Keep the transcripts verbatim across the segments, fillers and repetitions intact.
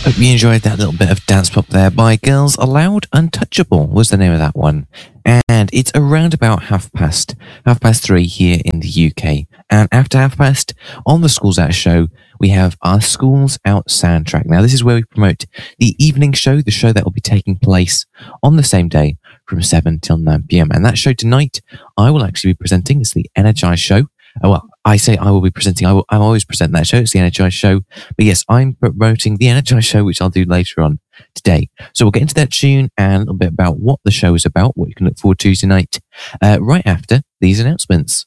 Hope you enjoyed that little bit of dance pop there by Girls Aloud. Untouchable was the name of that one. And it's around about half past, half past three here in the U K. And after half past, on the Schools Out show, we have our Schools Out soundtrack. Now, this is where we promote the evening show, the show that will be taking place on the same day from seven till nine p.m. And that show tonight, I will actually be presenting. It's the Energize show. Oh, well, I say I will be presenting. I will, I always present that show. It's the Energize show. But yes, I'm promoting the Energize show, which I'll do later on today. So we'll get into that tune and a little bit about what the show is about, what you can look forward to tonight, uh, right after these announcements.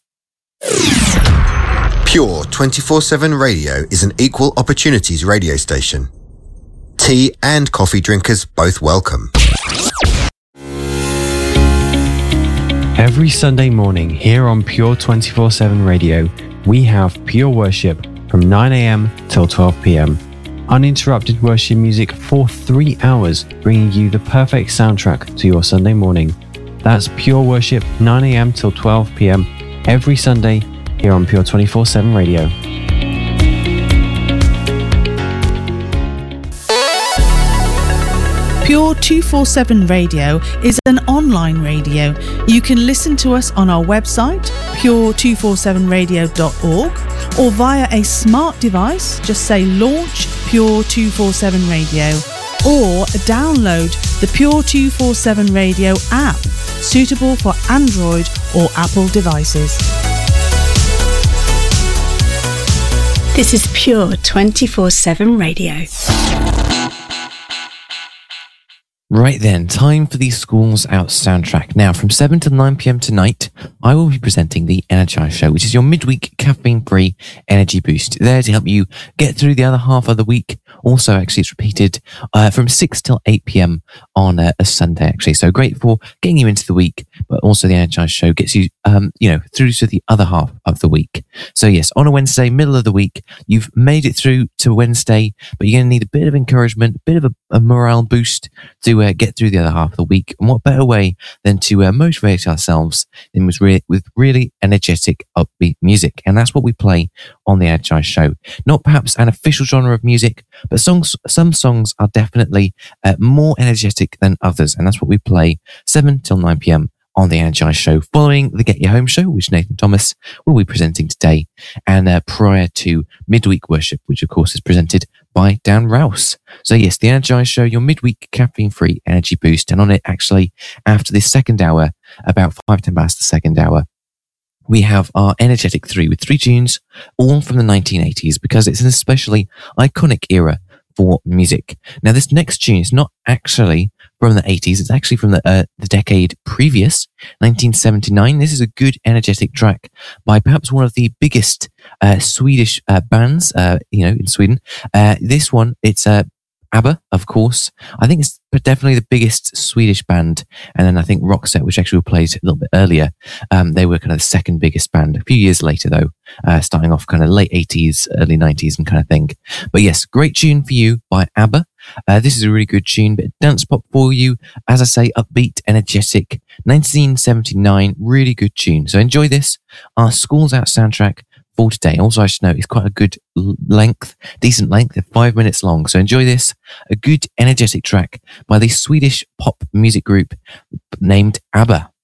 Pure twenty-four seven Radio is an equal opportunities radio station. Tea and coffee drinkers both welcome. Every Sunday morning here on Pure twenty-four seven Radio, we have Pure Worship from nine a.m. till twelve p.m. Uninterrupted worship music for three hours, bringing you the perfect soundtrack to your Sunday morning. That's Pure Worship, nine a.m. till twelve p.m. every Sunday here on Pure twenty-four seven Radio. Pure two forty-seven Radio is an online radio. You can listen to us on our website, pure two forty-seven radio dot org, or via a smart device, just say launch Pure two forty-seven Radio, or download the Pure two forty-seven Radio app, suitable for Android or Apple devices. This is Pure twenty-four seven Radio. Right then, time for the Schools Out soundtrack. Now, from seven to nine p.m. tonight, I will be presenting the Energize show, which is your midweek caffeine-free energy boost. There to help you get through the other half of the week. Also, actually, it's repeated uh, from six till eight p.m. on a, a Sunday, actually. So great for getting you into the week, but also the Energize show gets you, um, you know, through to the other half of the week. So yes, on a Wednesday, middle of the week, you've made it through to Wednesday, but you're going to need a bit of encouragement, a bit of a, a morale boost to uh, get through the other half of the week. And what better way than to uh, motivate ourselves than with, re- with really energetic, upbeat music? And that's what we play on the Energize show. Not perhaps an official genre of music, but songs. Some songs are definitely uh, more energetic than others, and that's what we play seven till nine p.m. on the Energize show, following the Get You Home show, which Nathan Thomas will be presenting today, and uh, prior to midweek worship, which of course is presented by Dan Rouse. So yes, the Energize show, your midweek caffeine-free energy boost, and on it actually after this second hour, about five ten past the second hour, we have our Energetic three with three tunes, all from the nineteen eighties, because it's an especially iconic era for music. Now, this next tune is not actually from the eighties. It's actually from the uh, the decade previous, nineteen seventy-nine. This is a good, energetic track by perhaps one of the biggest uh, Swedish uh, bands, uh, you know, in Sweden. Uh, this one, it's uh, ABBA, of course. I think it's definitely the biggest Swedish band. And then I think Roxette, which actually we played a little bit earlier, um, they were kind of the second biggest band. A few years later, though, uh, starting off kind of late eighties, early nineties and kind of thing. But yes, great tune for you by ABBA. Uh, this is a really good tune, but dance pop for you. As I say, upbeat, energetic, nineteen seventy-nine, really good tune. So enjoy this, our Schools Out soundtrack for today. Also, I should note, it's quite a good length, decent length, five minutes long. So enjoy this, a good, energetic track by the Swedish pop music group named ABBA.